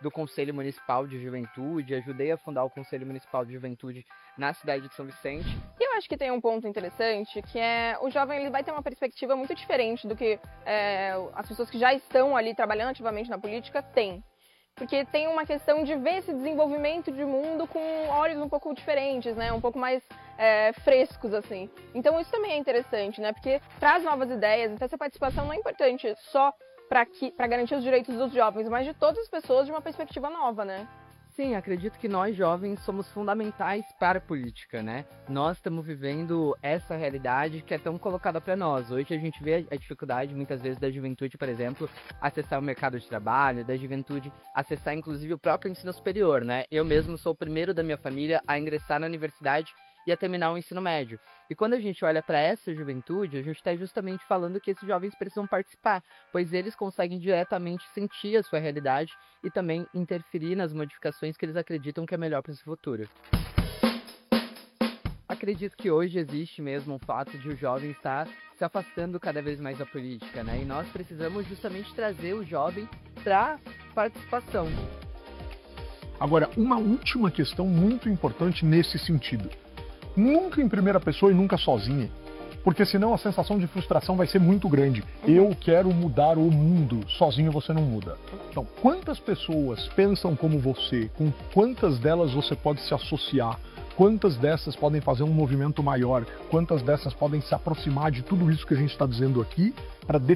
do Conselho Municipal de Juventude, ajudei a fundar o Conselho Municipal de Juventude na cidade de São Vicente. E eu acho que tem um ponto interessante, que é o jovem ele vai ter uma perspectiva muito diferente do que as pessoas que já estão ali trabalhando ativamente na política têm. Porque tem uma questão de ver esse desenvolvimento de mundo com olhos um pouco diferentes, né? Um pouco mais frescos, assim. Então isso também é interessante, né? Porque traz novas ideias, então essa participação não é importante só para garantir os direitos dos jovens, mas de todas as pessoas de uma perspectiva nova, né? Sim, acredito que nós jovens somos fundamentais para a política, né? Nós estamos vivendo essa realidade que é tão colocada para nós. Hoje a gente vê a dificuldade, muitas vezes, da juventude, por exemplo, acessar o mercado de trabalho, da juventude acessar, inclusive, o próprio ensino superior, né? Eu mesmo sou o primeiro da minha família a ingressar na universidade e a terminar o ensino médio. E quando a gente olha para essa juventude, a gente está justamente falando que esses jovens precisam participar, pois eles conseguem diretamente sentir a sua realidade e também interferir nas modificações que eles acreditam que é melhor para esse futuro. Acredito que hoje existe mesmo um fato de o jovem estar se afastando cada vez mais da política, né? E nós precisamos justamente trazer o jovem para participação. Agora, uma última questão muito importante nesse sentido. Nunca em primeira pessoa e nunca sozinha, porque senão a sensação de frustração vai ser muito grande. Eu quero mudar o mundo, sozinho você não muda. Então, quantas pessoas pensam como você? Com quantas delas você pode se associar? Quantas dessas podem fazer um movimento maior? Quantas dessas podem se aproximar de tudo isso que a gente está dizendo aqui para